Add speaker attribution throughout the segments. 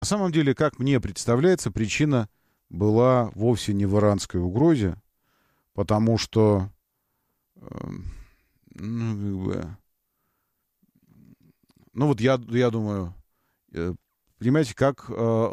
Speaker 1: На самом деле, как мне представляется, причина была вовсе не в иранской угрозе, потому что, ну, как бы, ну вот я думаю, понимаете, как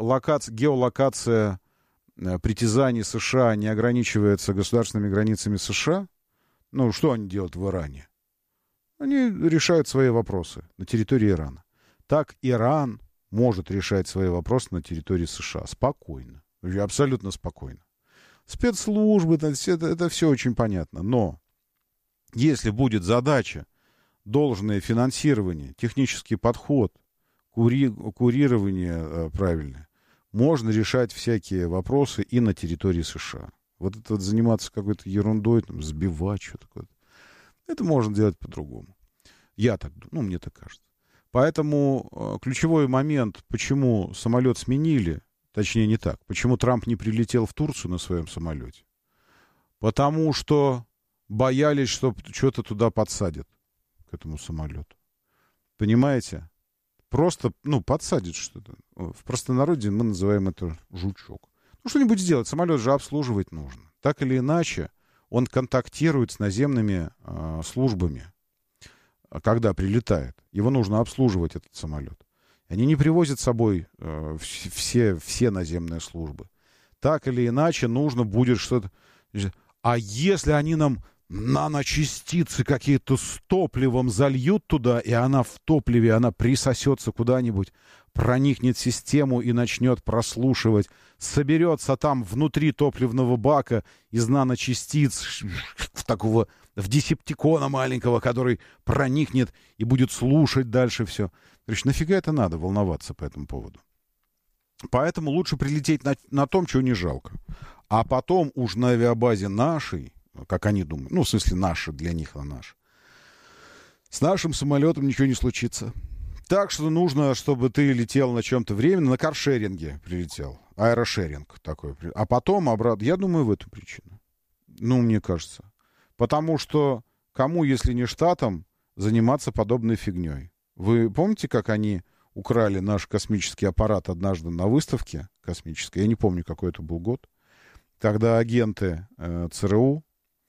Speaker 1: геолокация притязаний США не ограничивается государственными границами США, ну, что они делают в Иране? Они решают свои вопросы на территории Ирана. Так Иран может решать свои вопросы на территории США спокойно, абсолютно спокойно. Спецслужбы, это все очень понятно. Но если будет задача, должное финансирование, технический подход, курирование правильное, можно решать всякие вопросы и на территории США. Вот это вот заниматься какой-то ерундой, там, сбивать что-то такое, это можно делать по-другому. Я так думаю, ну, мне так кажется. Поэтому ключевой момент, почему самолет сменили, точнее не так, почему Трамп не прилетел в Турцию на своем самолете, потому что боялись, что что-то туда подсадят, к этому самолету. Понимаете? Просто, ну, подсадит что-то. В простонародье мы называем это жучок. Ну, что-нибудь сделать. Самолет же обслуживать нужно. Так или иначе, он контактирует с наземными службами, когда прилетает. Его нужно обслуживать, этот самолет. Они не привозят с собой все наземные службы. Так или иначе, нужно будет что-то... А если они нам наночастицы какие-то с топливом зальют туда, и она в топливе, она присосется куда-нибудь, проникнет в систему и начнет прослушивать, соберется там внутри топливного бака из наночастиц в десептикона маленького, который проникнет и будет слушать дальше все. Короче, нафига это надо волноваться по этому поводу? Поэтому лучше прилететь на том, чего не жалко. А потом уж на авиабазе нашей, как они думают, ну, в смысле, наши, для них, а наш. С нашим самолетом ничего не случится. Так что нужно, чтобы ты летел на чем-то временно, на каршеринге прилетел. Аэрошеринг такой. А потом обратно. Я думаю, в эту причину. Ну, мне кажется. Потому что кому, если не штатам, заниматься подобной фигней? Вы помните, как они украли наш космический аппарат однажды на выставке космической? Я не помню, какой это был год. Тогда агенты ЦРУ,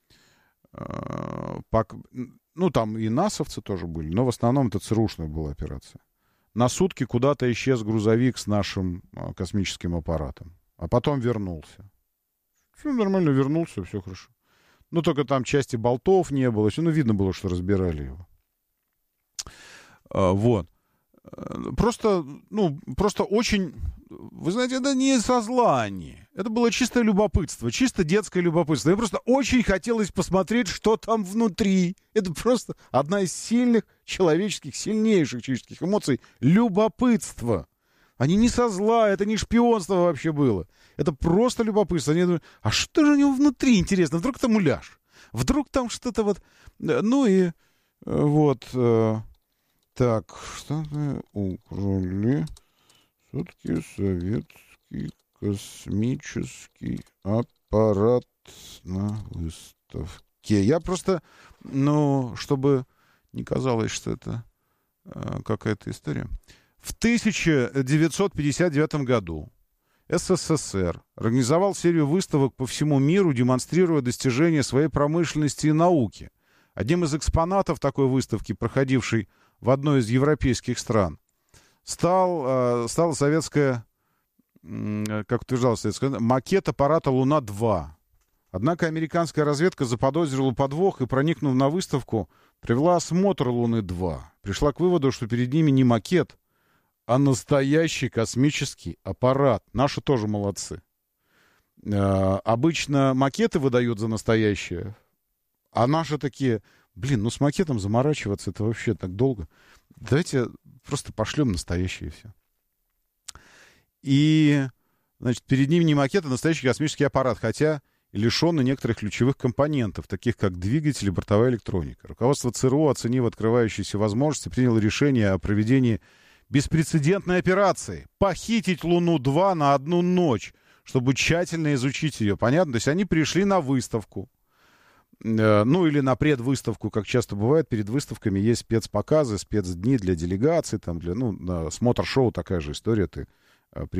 Speaker 1: ну, там и насовцы тоже были, но в основном это ЦРУшная была операция. На сутки куда-то исчез грузовик с нашим космическим аппаратом. А потом вернулся. Все нормально, вернулся, все хорошо. Ну, только там части болтов не было. Ну, видно было, что разбирали его. Вот. Просто очень... Вы знаете, это не со зла они. Это было чистое любопытство, чисто детское любопытство. Мне просто очень хотелось посмотреть, что там внутри. Это просто одна из сильнейших человеческих эмоций. Любопытство. Они не со зла, это не шпионство вообще было. Это просто любопытство. Они думают, а что же у него внутри, интересно? Вдруг там муляж? Вдруг там что-то вот... Ну и вот... Так, что-то украли. Все-таки советский космический аппарат на выставке. Я просто, ну, чтобы не казалось, что это какая-то история. В 1959 году СССР организовал серию выставок по всему миру, демонстрируя достижения своей промышленности и науки. Одним из экспонатов такой выставки, проходившей в одной из европейских стран, стала советская, как утверждала советская, макет аппарата «Луна-2». Однако американская разведка заподозрила подвох и, проникнув на выставку, провела осмотр Луны-2. Пришла к выводу, что перед ними не макет, а настоящий космический аппарат. Наши тоже молодцы. Обычно макеты выдают за настоящие, а наши такие... Блин, ну с макетом заморачиваться, это вообще так долго. Давайте просто пошлем настоящее все. И, значит, перед ним не макет, а настоящий космический аппарат, хотя лишенный некоторых ключевых компонентов, таких как двигатель и бортовая электроника. Руководство ЦРУ, оценив открывающиеся возможности, приняло решение о проведении беспрецедентной операции. Похитить Луну-2 на одну ночь, чтобы тщательно изучить ее. Понятно? То есть они пришли на выставку. Ну, или на предвыставку, как часто бывает, перед выставками есть спецпоказы, спецдни для делегаций, там, для, ну, смотр-шоу, такая же история, ты при